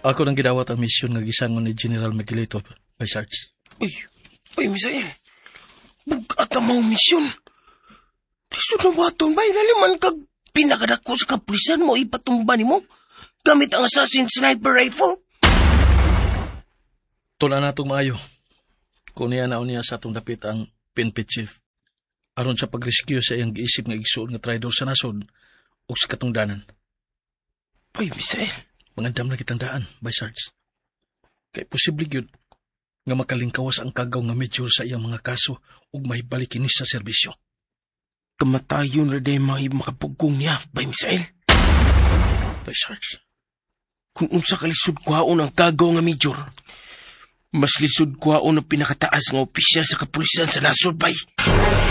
Ako nang gidawat ang misyon nga gisangon ni General Miguelito, by Sarge. Uy, Misael. Bugat ang mga misyon. Lisod na baton ba? Ilaliman kag pinakadako sa kapulisan mo, ipatumba ni mo. Gamit ang assassin sniper rifle. Tula na itong maayo. Kung niya naon niya sa atong dapit ang PNP chief. Aron sa pag-rescue sa iyang giisip nga igsuon nga traidor sa nasod o sa katungdanan. Uy, Misael. Mangandam na kitang daan, by Sarge. Kay posible yun nga makalingkawas ang kagaw nga medyo sa iyang mga kaso ug mahibalik kini sa serbisyo. Kamatayon na day makapugkong niya, by Misael. By Sarge. Kung unsa kalisod kwaon ang kagaw nga major, mas lisod kwaon ang pinakataas nga opisyal sa kapulisan sa nasod, bay.